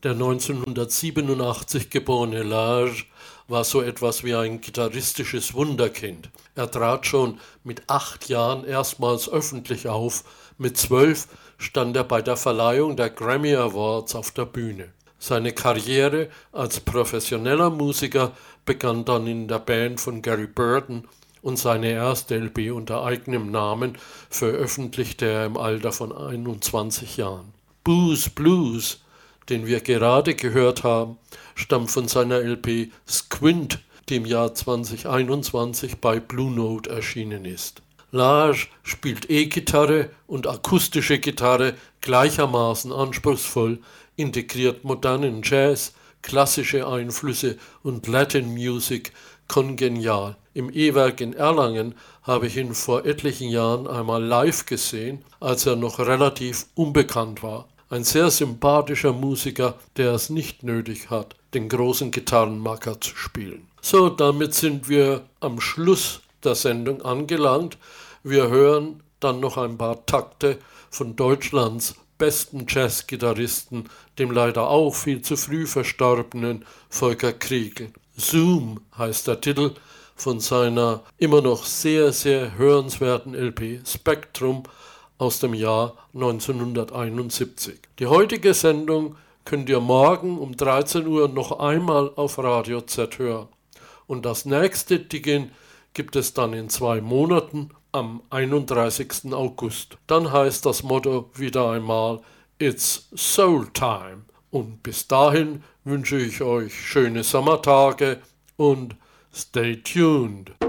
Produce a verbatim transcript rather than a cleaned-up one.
Der neunzehnhundertsiebenundachtzig geborene Lage war so etwas wie ein gitarristisches Wunderkind. Er trat schon mit acht Jahren erstmals öffentlich auf, mit zwölf stand er bei der Verleihung der Grammy Awards auf der Bühne. Seine Karriere als professioneller Musiker begann dann in der Band von Gary Burton und seine erste L P unter eigenem Namen veröffentlichte er im Alter von einundzwanzig Jahren. Booze Blues, den wir gerade gehört haben, stammt von seiner L P Squint, die im Jahr zweitausendeinundzwanzig bei Blue Note erschienen ist. Lage spielt E-Gitarre und akustische Gitarre gleichermaßen anspruchsvoll, integriert modernen Jazz, klassische Einflüsse und Latin Music kongenial. Im E-Werk in Erlangen habe ich ihn vor etlichen Jahren einmal live gesehen, als er noch relativ unbekannt war. Ein sehr sympathischer Musiker, der es nicht nötig hat, den großen Gitarrenmacker zu spielen. So, damit sind wir am Schluss der Sendung angelangt. Wir hören dann noch ein paar Takte von Deutschlands besten Jazzgitarristen, dem leider auch viel zu früh verstorbenen Volker Kriegel. Zoom heißt der Titel von seiner immer noch sehr, sehr hörenswerten L P Spektrum aus dem Jahr neunzehnhunderteinundsiebzig. Die heutige Sendung könnt ihr morgen um dreizehn Uhr noch einmal auf Radio Z hören. Und das nächste Dig-In gibt es dann in zwei Monaten am einunddreißigsten August. Dann heißt das Motto wieder einmal It's Soul Time. Und bis dahin wünsche ich euch schöne Sommertage und stay tuned.